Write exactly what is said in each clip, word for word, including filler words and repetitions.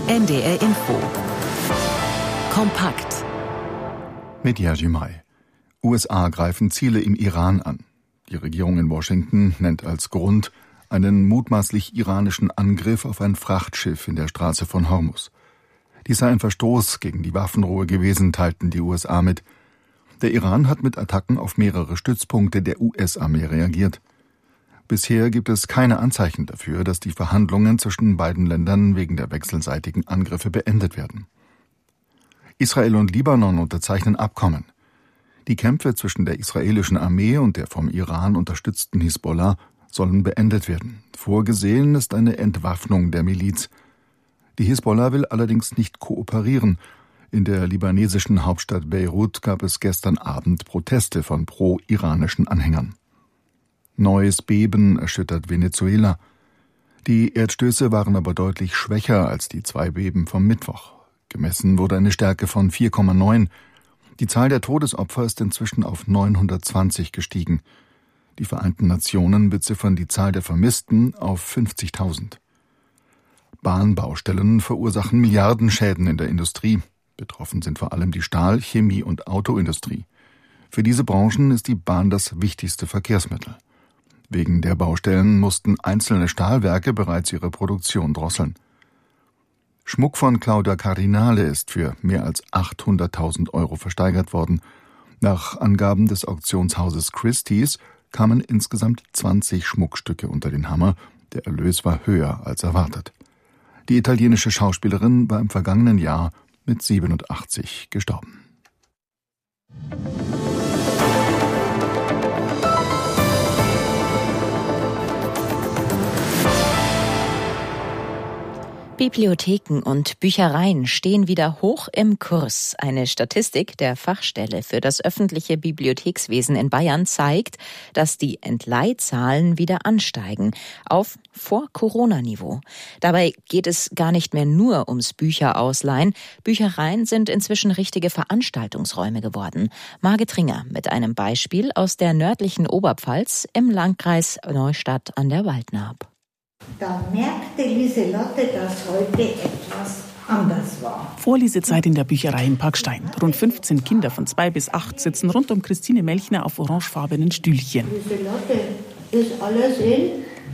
N D R Info. Kompakt. Mit Jerzy May. U S A greifen Ziele im Iran an. Die Regierung in Washington nennt als Grund einen mutmaßlich iranischen Angriff auf ein Frachtschiff in der Straße von Hormuz. Dies sei ein Verstoß gegen die Waffenruhe gewesen, teilten die U S A mit. Der Iran hat mit Attacken auf mehrere Stützpunkte der U S-Armee reagiert. Bisher gibt es keine Anzeichen dafür, dass die Verhandlungen zwischen beiden Ländern wegen der wechselseitigen Angriffe beendet werden. Israel und Libanon unterzeichnen Abkommen. Die Kämpfe zwischen der israelischen Armee und der vom Iran unterstützten Hisbollah sollen beendet werden. Vorgesehen ist eine Entwaffnung der Miliz. Die Hisbollah will allerdings nicht kooperieren. In der libanesischen Hauptstadt Beirut gab es gestern Abend Proteste von pro-iranischen Anhängern. Neues Beben erschüttert Venezuela. Die Erdstöße waren aber deutlich schwächer als die zwei Beben vom Mittwoch. Gemessen wurde eine Stärke von vier Komma neun. Die Zahl der Todesopfer ist inzwischen auf neunhundertzwanzig gestiegen. Die Vereinten Nationen beziffern die Zahl der Vermissten auf fünfzigtausend. Bahnbaustellen verursachen Milliardenschäden in der Industrie. Betroffen sind vor allem die Stahl-, Chemie- und Autoindustrie. Für diese Branchen ist die Bahn das wichtigste Verkehrsmittel. Wegen der Baustellen mussten einzelne Stahlwerke bereits ihre Produktion drosseln. Schmuck von Claudia Cardinale ist für mehr als achthunderttausend Euro versteigert worden. Nach Angaben des Auktionshauses Christie's kamen insgesamt zwanzig Schmuckstücke unter den Hammer. Der Erlös war höher als erwartet. Die italienische Schauspielerin war im vergangenen Jahr mit siebenundachtzig gestorben. Bibliotheken und Büchereien stehen wieder hoch im Kurs. Eine Statistik der Fachstelle für das öffentliche Bibliothekswesen in Bayern zeigt, dass die Entleihzahlen wieder ansteigen auf Vor-Corona-Niveau. Dabei geht es gar nicht mehr nur ums Bücherausleihen. Büchereien sind inzwischen richtige Veranstaltungsräume geworden. Margit Ringer mit einem Beispiel aus der nördlichen Oberpfalz im Landkreis Neustadt an der Waldnaab. Da merkte Lieselotte, dass heute etwas anders war. Vorlesezeit in der Bücherei in Parkstein. Rund fünfzehn Kinder von zwei bis acht sitzen rund um Christine Melchner auf orangefarbenen Stühlchen. Lieselotte, ist alles in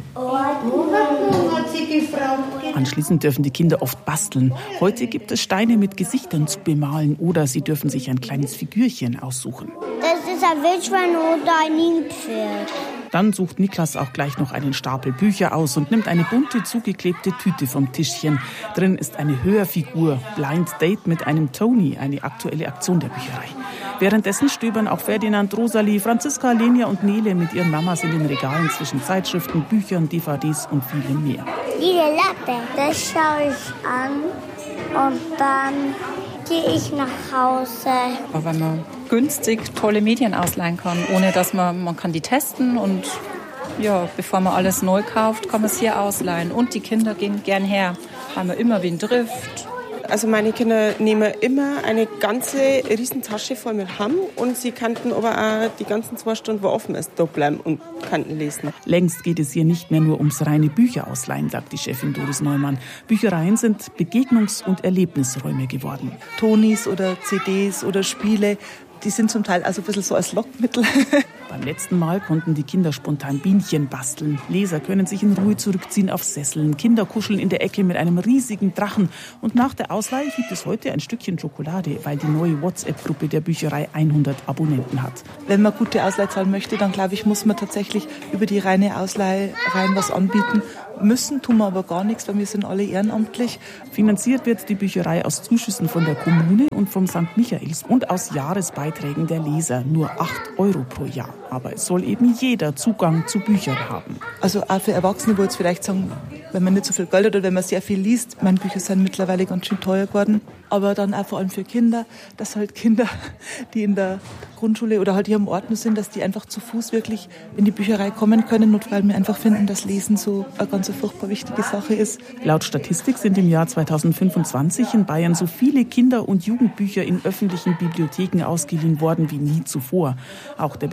Ordnung, hat sie gefragt. Anschließend dürfen die Kinder oft basteln. Heute gibt es Steine mit Gesichtern zu bemalen oder sie dürfen sich ein kleines Figürchen aussuchen. Das ist ein Wildschwein oder ein Nilpferd. Dann sucht Niklas auch gleich noch einen Stapel Bücher aus und nimmt eine bunte, zugeklebte Tüte vom Tischchen. Drin ist eine Hörfigur, Blind Date mit einem Tony, eine aktuelle Aktion der Bücherei. Währenddessen stöbern auch Ferdinand, Rosalie, Franziska, Lenia und Nele mit ihren Mamas in den Regalen zwischen Zeitschriften, Büchern, D V Ds und vielem mehr. Diese Latte, das schaue ich an und dann gehe ich nach Hause. Weil man günstig tolle Medien ausleihen kann, ohne dass man, man kann die testen und ja, bevor man alles neu kauft, kann man es hier ausleihen. Und die Kinder gehen gern her, weil man immer wen trifft. Also meine Kinder nehmen immer eine ganze Riesentasche voll mit Hamm und sie könnten aber auch die ganzen zwei Stunden, wo offen ist, da bleiben und könnten lesen. Längst geht es hier nicht mehr nur ums reine Bücherausleihen, sagt die Chefin Doris Neumann. Büchereien sind Begegnungs- und Erlebnisräume geworden. Tonis oder C Ds oder Spiele, die sind zum Teil also ein bisschen so als Lockmittel. Beim letzten Mal konnten die Kinder spontan Bienchen basteln. Leser können sich in Ruhe zurückziehen auf Sesseln. Kinder kuscheln in der Ecke mit einem riesigen Drachen. Und nach der Ausleihe gibt es heute ein Stückchen Schokolade, weil die neue WhatsApp-Gruppe der Bücherei hundert Abonnenten hat. Wenn man gute Ausleihe zahlen möchte, dann glaube ich, muss man tatsächlich über die reine Ausleihe rein was anbieten. Müssen tun wir aber gar nichts, weil wir sind alle ehrenamtlich. Finanziert wird die Bücherei aus Zuschüssen von der Kommune und vom Sankt Michaels und aus Jahresbeiträgen der Leser. Nur acht Euro pro Jahr. Aber es soll eben jeder Zugang zu Büchern haben. Also auch für Erwachsene, wo jetzt vielleicht sagen, wenn man nicht so viel Geld hat oder wenn man sehr viel liest. Meine Bücher sind mittlerweile ganz schön teuer geworden. Aber dann auch vor allem für Kinder, dass halt Kinder, die in der Grundschule oder halt hier am Ort nur sind, dass die einfach zu Fuß wirklich in die Bücherei kommen können. Und weil wir einfach finden, dass Lesen so eine ganz furchtbar wichtige Sache ist. Laut Statistik sind im Jahr zweitausendfünfundzwanzig in Bayern so viele Kinder- und Jugendbücher in öffentlichen Bibliotheken ausgeliehen worden wie nie zuvor. Auch der Besuch der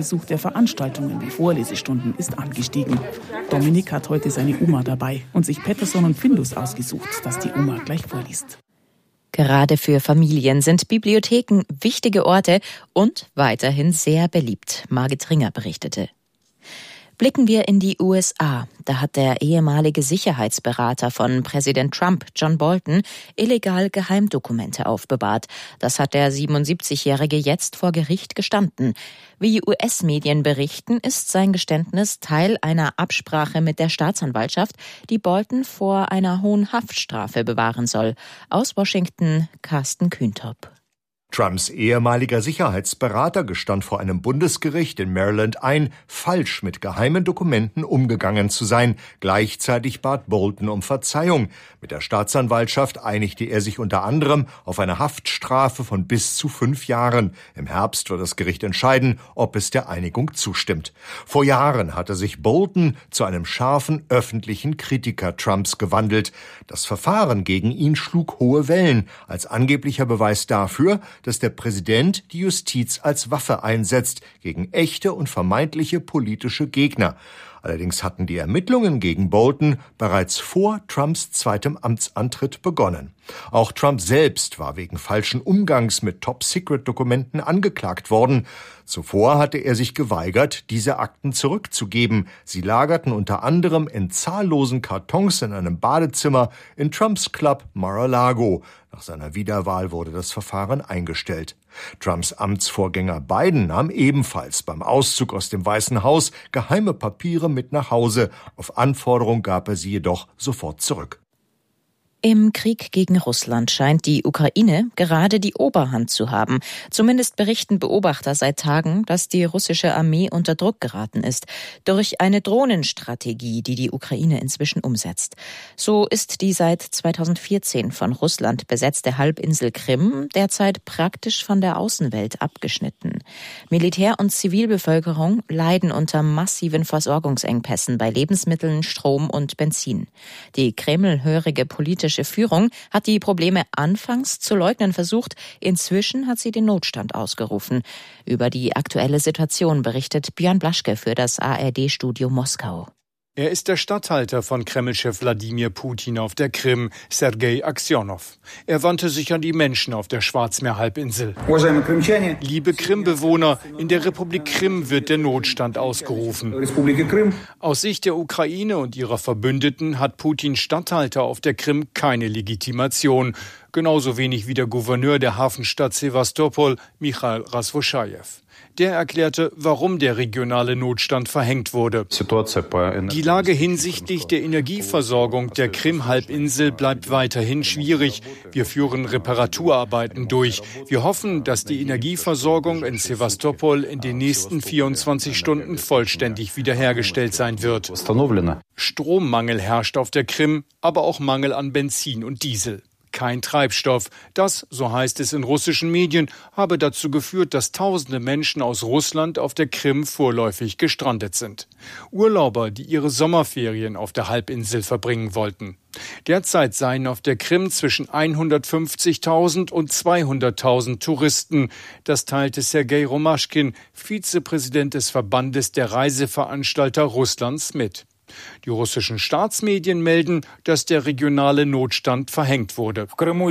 Veranstaltungen wie Vorlesestunden ist angestiegen. Dominik hat heute seine Oma dabei und sich Pettersson und Findus ausgesucht, dass die Oma gleich vorliest. Gerade für Familien sind Bibliotheken wichtige Orte und weiterhin sehr beliebt. Margit Ringer berichtete. Blicken wir in die U S A. Da hat der ehemalige Sicherheitsberater von Präsident Trump, John Bolton, illegal Geheimdokumente aufbewahrt. Das hat der siebenundsiebzigjährige jetzt vor Gericht gestanden. Wie U S-Medien berichten, ist sein Geständnis Teil einer Absprache mit der Staatsanwaltschaft, die Bolton vor einer hohen Haftstrafe bewahren soll. Aus Washington, Carsten Kühntop. Trumps ehemaliger Sicherheitsberater gestand vor einem Bundesgericht in Maryland ein, falsch mit geheimen Dokumenten umgegangen zu sein. Gleichzeitig bat Bolton um Verzeihung. Mit der Staatsanwaltschaft einigte er sich unter anderem auf eine Haftstrafe von bis zu fünf Jahren. Im Herbst wird das Gericht entscheiden, ob es der Einigung zustimmt. Vor Jahren hatte sich Bolton zu einem scharfen öffentlichen Kritiker Trumps gewandelt. Das Verfahren gegen ihn schlug hohe Wellen, als angeblicher Beweis dafür, dass der Präsident die Justiz als Waffe einsetzt gegen echte und vermeintliche politische Gegner. Allerdings hatten die Ermittlungen gegen Bolton bereits vor Trumps zweitem Amtsantritt begonnen. Auch Trump selbst war wegen falschen Umgangs mit Top-Secret-Dokumenten angeklagt worden. Zuvor hatte er sich geweigert, diese Akten zurückzugeben. Sie lagerten unter anderem in zahllosen Kartons in einem Badezimmer in Trumps Club Mar-a-Lago. Nach seiner Wiederwahl wurde das Verfahren eingestellt. Trumps Amtsvorgänger Biden nahm ebenfalls beim Auszug aus dem Weißen Haus geheime Papiere mit nach Hause. Auf Anforderung gab er sie jedoch sofort zurück. Im Krieg gegen Russland scheint die Ukraine gerade die Oberhand zu haben. Zumindest berichten Beobachter seit Tagen, dass die russische Armee unter Druck geraten ist durch eine Drohnenstrategie, die die Ukraine inzwischen umsetzt. So ist die seit zweitausendvierzehn von Russland besetzte Halbinsel Krim derzeit praktisch von der Außenwelt abgeschnitten. Militär und Zivilbevölkerung leiden unter massiven Versorgungsengpässen bei Lebensmitteln, Strom und Benzin. Die kremlhörige politische Führung hat die Probleme anfangs zu leugnen versucht. Inzwischen hat sie den Notstand ausgerufen. Über die aktuelle Situation berichtet Björn Blaschke für das A R D-Studio Moskau. Er ist der Statthalter von Kremlchef Wladimir Putin auf der Krim, Sergei Aksionow. Er wandte sich an die Menschen auf der Schwarzmeerhalbinsel. Liebe Krimbewohner, in der Republik Krim wird der Notstand ausgerufen. Aus Sicht der Ukraine und ihrer Verbündeten hat Putins Statthalter auf der Krim keine Legitimation. Genauso wenig wie der Gouverneur der Hafenstadt Sewastopol, Michail Rasvoschajew. Der erklärte, warum der regionale Notstand verhängt wurde. Die Lage hinsichtlich der Energieversorgung der Krim-Halbinsel bleibt weiterhin schwierig. Wir führen Reparaturarbeiten durch. Wir hoffen, dass die Energieversorgung in Sewastopol in den nächsten vierundzwanzig Stunden vollständig wiederhergestellt sein wird. Strommangel herrscht auf der Krim, aber auch Mangel an Benzin und Diesel. Kein Treibstoff. Das, so heißt es in russischen Medien, habe dazu geführt, dass tausende Menschen aus Russland auf der Krim vorläufig gestrandet sind. Urlauber, die ihre Sommerferien auf der Halbinsel verbringen wollten. Derzeit seien auf der Krim zwischen hundertfünfzigtausend und zweihunderttausend Touristen. Das teilte Sergei Romaschkin, Vizepräsident des Verbandes der Reiseveranstalter Russlands, mit. Die russischen Staatsmedien melden, dass der regionale Notstand verhängt wurde.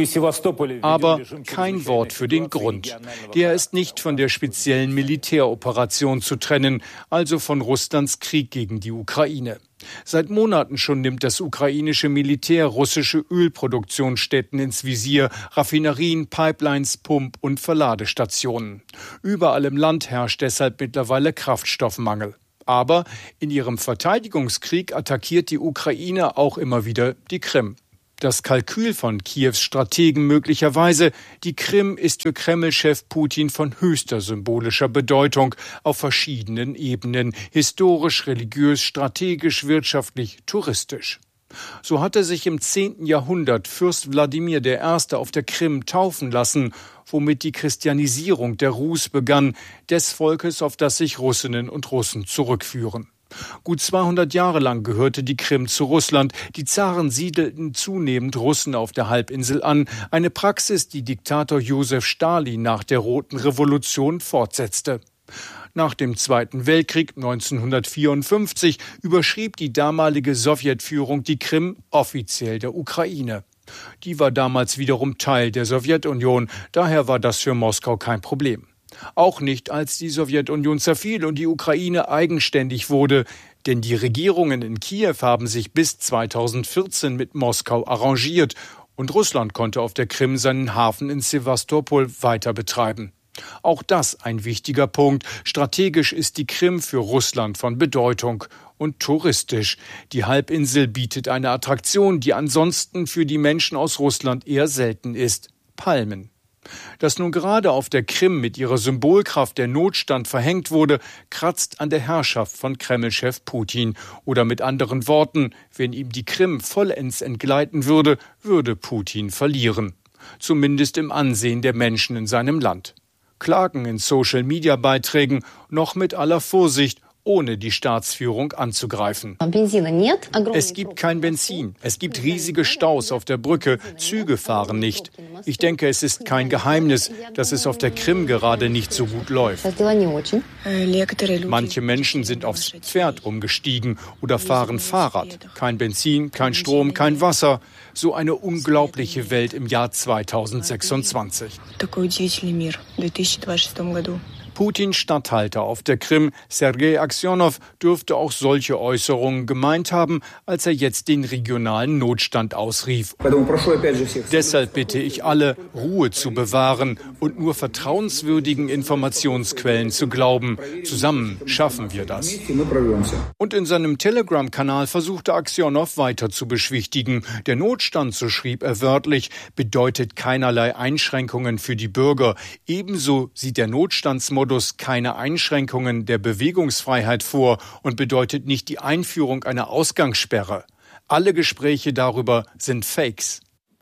Aber kein Wort für den Grund. Der ist nicht von der speziellen Militäroperation zu trennen, also von Russlands Krieg gegen die Ukraine. Seit Monaten schon nimmt das ukrainische Militär russische Ölproduktionsstätten ins Visier, Raffinerien, Pipelines, Pump- und Verladestationen. Überall im Land herrscht deshalb mittlerweile Kraftstoffmangel. Aber in ihrem Verteidigungskrieg attackiert die Ukraine auch immer wieder die Krim. Das Kalkül von Kiews Strategen möglicherweise, die Krim ist für Kremlchef Putin von höchster symbolischer Bedeutung auf verschiedenen Ebenen, historisch, religiös, strategisch, wirtschaftlich, touristisch. So hatte sich im zehnten Jahrhundert Fürst Wladimir der Erste auf der Krim taufen lassen, womit die Christianisierung der Rus begann, des Volkes, auf das sich Russinnen und Russen zurückführen. Gut zweihundert Jahre lang gehörte die Krim zu Russland. Die Zaren siedelten zunehmend Russen auf der Halbinsel an, eine Praxis, die Diktator Josef Stalin nach der Roten Revolution fortsetzte. Nach dem Zweiten Weltkrieg neunzehnhundertvierundfünfzig überschrieb die damalige Sowjetführung die Krim offiziell der Ukraine. Die war damals wiederum Teil der Sowjetunion, daher war das für Moskau kein Problem. Auch nicht, als die Sowjetunion zerfiel und die Ukraine eigenständig wurde, denn die Regierungen in Kiew haben sich bis zweitausendvierzehn mit Moskau arrangiert und Russland konnte auf der Krim seinen Hafen in Sewastopol weiter betreiben. Auch das ein wichtiger Punkt. Strategisch ist die Krim für Russland von Bedeutung und touristisch. Die Halbinsel bietet eine Attraktion, die ansonsten für die Menschen aus Russland eher selten ist: Palmen. Dass nun gerade auf der Krim mit ihrer Symbolkraft der Notstand verhängt wurde, kratzt an der Herrschaft von Kreml-Chef Putin. Oder mit anderen Worten, wenn ihm die Krim vollends entgleiten würde, würde Putin verlieren. Zumindest im Ansehen der Menschen in seinem Land. Klagen in Social-Media-Beiträgen, noch mit aller Vorsicht, ohne die Staatsführung anzugreifen. Es gibt kein Benzin, es gibt riesige Staus auf der Brücke, Züge fahren nicht. Ich denke, es ist kein Geheimnis, dass es auf der Krim gerade nicht so gut läuft. Manche Menschen sind aufs Pferd umgestiegen oder fahren Fahrrad. Kein Benzin, kein Strom, kein Wasser. So eine unglaubliche Welt im Jahr zweitausendsechsundzwanzig. Putins Statthalter auf der Krim, Sergei Aksionow, dürfte auch solche Äußerungen gemeint haben, als er jetzt den regionalen Notstand ausrief. Deshalb bitte ich alle, Ruhe zu bewahren und nur vertrauenswürdigen Informationsquellen zu glauben. Zusammen schaffen wir das. Und in seinem Telegram-Kanal versuchte Aksionow weiter zu beschwichtigen. Der Notstand, so schrieb er wörtlich, bedeutet keinerlei Einschränkungen für die Bürger. Ebenso sieht der Notstandsmodus keine Einschränkungen der Bewegungsfreiheit vor und bedeutet nicht die Einführung einer Ausgangssperre. Alle Gespräche darüber sind Fakes.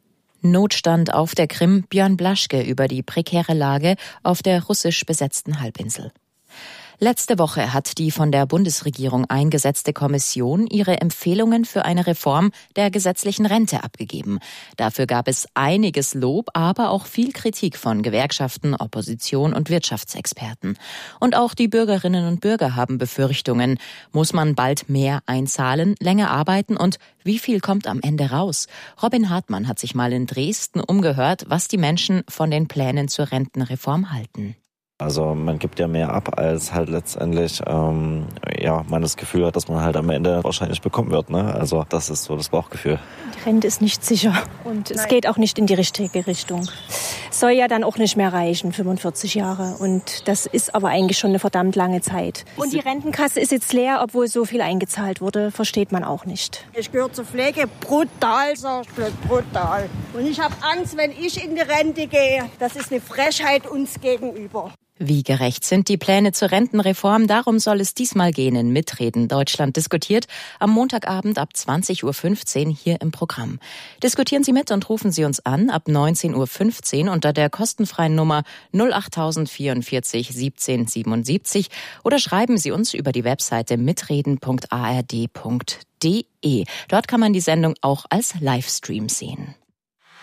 Notstand auf der Krim, Björn Blaschke über die prekäre Lage auf der russisch besetzten Halbinsel. Letzte Woche hat die von der Bundesregierung eingesetzte Kommission ihre Empfehlungen für eine Reform der gesetzlichen Rente abgegeben. Dafür gab es einiges Lob, aber auch viel Kritik von Gewerkschaften, Opposition und Wirtschaftsexperten. Und auch die Bürgerinnen und Bürger haben Befürchtungen. Muss man bald mehr einzahlen, länger arbeiten und wie viel kommt am Ende raus? Robin Hartmann hat sich mal in Dresden umgehört, was die Menschen von den Plänen zur Rentenreform halten. Also man gibt ja mehr ab, als halt letztendlich ähm, ja, man das Gefühl hat, dass man halt am Ende wahrscheinlich bekommen wird. Ne? Also das ist so das Bauchgefühl. Die Rente ist nicht sicher und es geht auch nicht in die richtige Richtung. Es soll ja dann auch nicht mehr reichen, fünfundvierzig Jahre. Und das ist aber eigentlich schon eine verdammt lange Zeit. Und die Rentenkasse ist jetzt leer, obwohl so viel eingezahlt wurde, versteht man auch nicht. Ich gehöre zur Pflege, brutal, sag ich, brutal. Und ich habe Angst, wenn ich in die Rente gehe. Das ist eine Frechheit uns gegenüber. Wie gerecht sind die Pläne zur Rentenreform? Darum soll es diesmal gehen in Mitreden Deutschland diskutiert. Am Montagabend ab zwanzig Uhr fünfzehn hier im Programm. Diskutieren Sie mit und rufen Sie uns an ab neunzehn Uhr fünfzehn unter der kostenfreien Nummer null acht vierundvierzig siebzehn siebenundsiebzig oder schreiben Sie uns über die Webseite mitreden punkt a r d punkt d e. Dort kann man die Sendung auch als Livestream sehen.